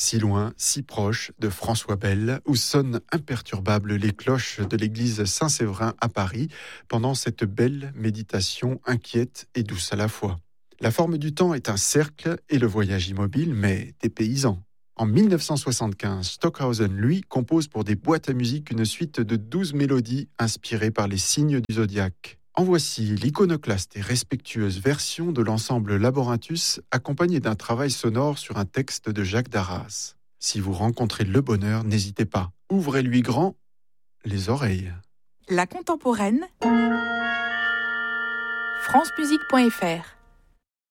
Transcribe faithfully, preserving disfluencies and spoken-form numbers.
Si loin, si proche de François Bell, où sonnent imperturbables les cloches de l'église Saint-Séverin à Paris, pendant cette belle méditation inquiète et douce à la fois. La forme du temps est un cercle et le voyage immobile, mais dépaysant. En dix-neuf cent soixante-quinze, Stockhausen, lui, compose pour des boîtes à musique une suite de douze mélodies inspirées par les signes du zodiaque. En voici l'iconoclaste et respectueuse version de l'ensemble Laborinthus, accompagnée d'un travail sonore sur un texte de Jacques Darras. Si vous rencontrez le bonheur, n'hésitez pas. Ouvrez-lui grand les oreilles. La contemporaine, francemusique point f r